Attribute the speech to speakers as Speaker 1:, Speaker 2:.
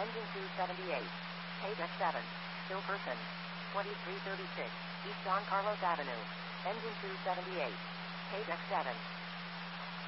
Speaker 1: Engine 278. Page X7. Still person. 2336. East Don Carlos Avenue. Engine 278. Page X7.